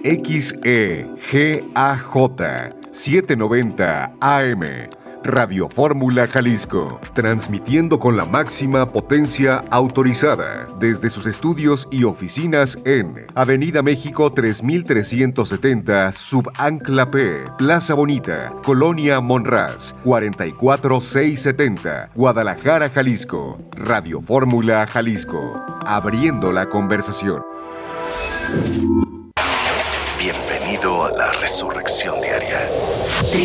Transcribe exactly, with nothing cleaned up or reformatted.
X E G A J setecientos noventa A M. Radio Fórmula Jalisco, transmitiendo con la máxima potencia autorizada desde sus estudios y oficinas en Avenida México tres mil trescientos setenta, Subancla P, Plaza Bonita, Colonia Monraz, cuarenta y cuatro mil seiscientos setenta, Guadalajara, Jalisco. Radio Fórmula Jalisco, abriendo la conversación. Bienvenido a la Resurrección Diaria.